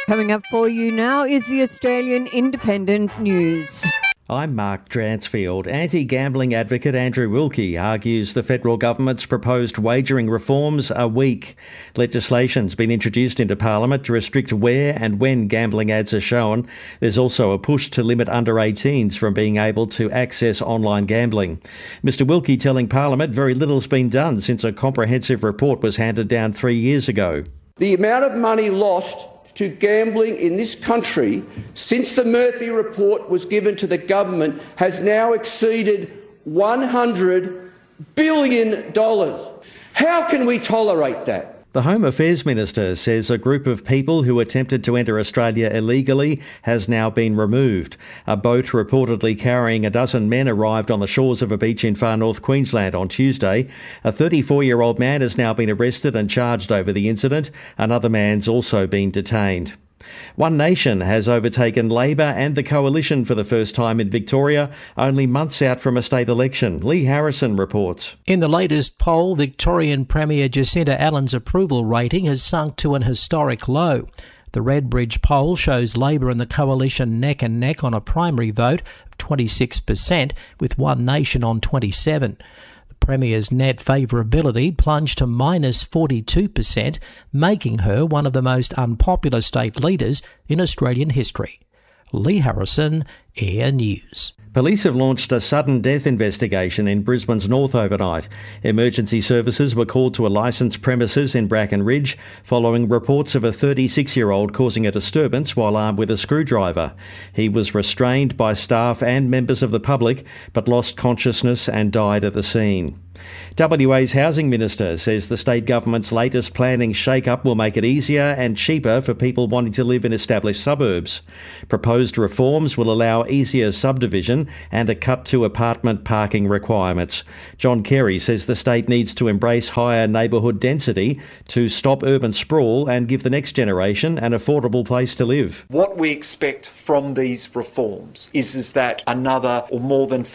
Coming up for you now is the Australian Independent News. I'm Mark Dransfield. Anti-gambling advocate Andrew Wilkie argues the federal government's proposed wagering reforms are weak. Legislation's been introduced into Parliament to restrict where and when gambling ads are shown. There's also a push to limit under-18s from being able to access online gambling. Mr Wilkie telling Parliament very little's been done since a comprehensive report was handed down 3 years ago. The amount of money lost to gambling in this country since the Murphy report was given to the government has now exceeded $100 billion. How can we tolerate that? The Home Affairs Minister says a group of people who attempted to enter Australia illegally has now been removed. A boat reportedly carrying a dozen men arrived on the shores of a beach in far north Queensland on Tuesday. A 34-year-old man has now been arrested and charged over the incident. Another man's also been detained. One Nation has overtaken Labor and the Coalition for the first time in Victoria, only months out from a state election. Lee Harrison reports. In the latest poll, Victorian Premier Jacinta Allen's approval rating has sunk to an historic low. The Redbridge poll shows Labor and the Coalition neck and neck on a primary vote of 26%, with One Nation on 27%. Premier's net favourability plunged to minus 42%, making her one of the most unpopular state leaders in Australian history. Lee Harrison, Air News. Police have launched a sudden death investigation in Brisbane's north overnight. Emergency services were called to a licensed premises in Bracken Ridge following reports of a 36-year-old causing a disturbance while armed with a screwdriver. He was restrained by staff and members of the public but lost consciousness and died at the scene. WA's Housing Minister says the state government's latest planning shake-up will make it easier and cheaper for people wanting to live in established suburbs. Proposed reforms will allow easier subdivision and a cut to apartment parking requirements. John Kerry says the state needs to embrace higher neighbourhood density to stop urban sprawl and give the next generation an affordable place to live. What we expect from these reforms is that another or more than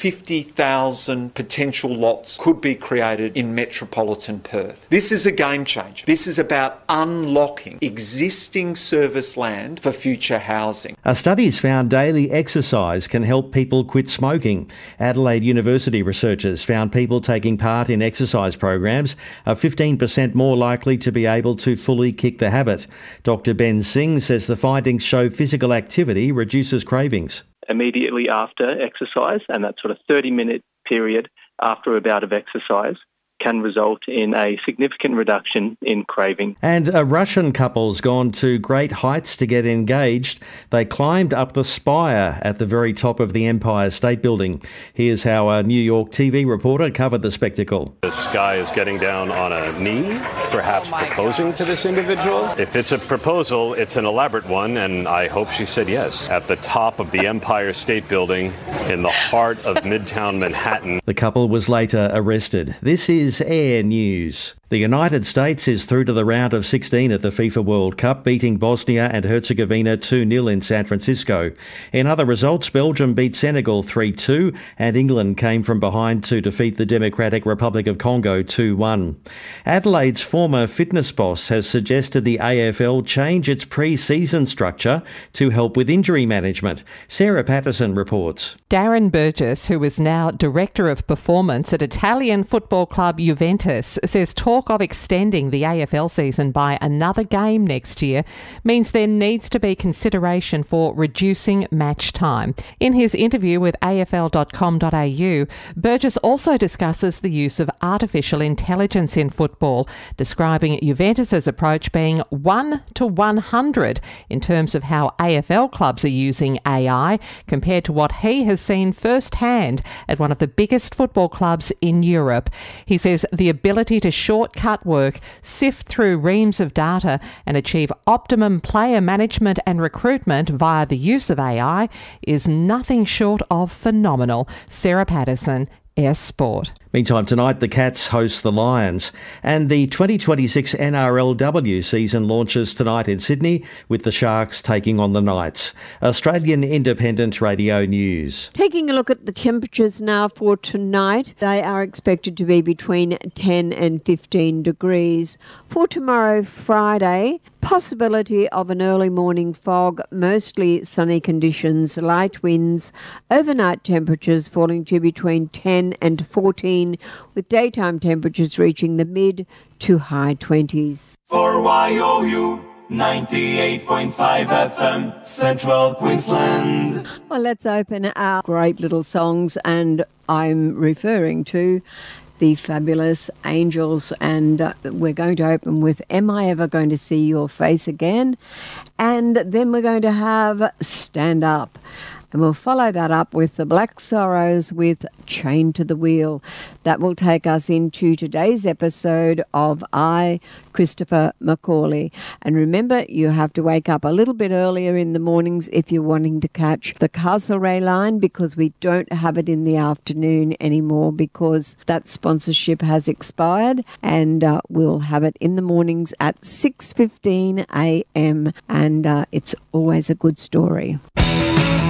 50,000 potential lots could be created in metropolitan Perth. This is a game changer. This is about unlocking existing service land for future housing. A study's found daily exercise can help people quit smoking. Adelaide University researchers found people taking part in exercise programs are 15% more likely to be able to fully kick the habit. Dr. Ben Singh says the findings show physical activity reduces cravings. Immediately after exercise, and that sort of 30-minute period after a bout of exercise, can result in a significant reduction in craving. And a Russian couple's gone to great heights to get engaged. They climbed up the spire at the very top of the Empire State Building. Here's how a New York TV reporter covered the spectacle. This guy is getting down on a knee, perhaps proposing to this individual. If it's a proposal, it's an elaborate one, and I hope she said yes. At the top of the Empire State Building in the heart of Midtown Manhattan. The couple was later arrested. This is Air News. The United States is through to the round of 16 at the FIFA World Cup, beating Bosnia and Herzegovina 2-0 in San Francisco. In other results, Belgium beat Senegal 3-2 and England came from behind to defeat the Democratic Republic of Congo 2-1. Adelaide's former fitness boss has suggested the AFL change its pre-season structure to help with injury management. Sarah Patterson reports. Darren Burgess, who is now Director of Performance at Italian football club Juventus, says talk of extending the AFL season by another game next year means there needs to be consideration for reducing match time. In his interview with AFL.com.au, Burgess also discusses the use of artificial intelligence in football, describing Juventus's approach being 1 to 100 in terms of how AFL clubs are using AI compared to what he has seen firsthand at one of the biggest football clubs in Europe. He says the ability to shortcut work, sift through reams of data and achieve optimum player management and recruitment via the use of AI is nothing short of phenomenal. Sarah Patterson, Air Sport. Meantime, tonight the Cats host the Lions and the 2026 NRLW season launches tonight in Sydney with the Sharks taking on the Knights. Australian Independent Radio News. Taking a look at the temperatures now for tonight, they are expected to be between 10 and 15 degrees. For tomorrow, Friday, Possibility of an early morning fog, mostly sunny conditions, light winds, overnight temperatures falling to between 10 and 14, with daytime temperatures reaching the mid to high 20s. For YOU 98.5 FM, Central Queensland. Well, let's open our great little songs, and I'm referring to the fabulous Angels, and we're going to open with Am I Ever Going to See Your Face Again? And then we're going to have Stand Up. And we'll follow that up with the Black Sorrows with Chained to the Wheel. That will take us into today's episode of I, Christopher McCauley. And remember, you have to wake up a little bit earlier in the mornings if you're wanting to catch the Castlereagh line, because we don't have it in the afternoon anymore because that sponsorship has expired, and we'll have it in the mornings at 6:15 a.m. and it's always a good story.